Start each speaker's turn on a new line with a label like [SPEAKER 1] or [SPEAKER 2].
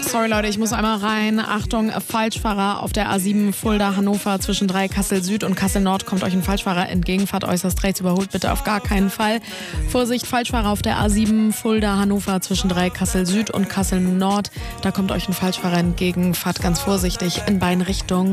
[SPEAKER 1] Sorry Leute, ich muss einmal rein. Achtung, Falschfahrer auf der A7 Fulda-Hannover zwischen 3 Kassel Süd und Kassel Nord kommt euch ein Falschfahrer entgegen. Fahrt äußerst rechts, überholt bitte auf gar keinen Fall. Vorsicht, Falschfahrer auf der A7 Fulda-Hannover zwischen 3 Kassel Süd und Kassel Nord. Da kommt euch ein Falschfahrer entgegen. Fahrt ganz vorsichtig in beiden Richtungen.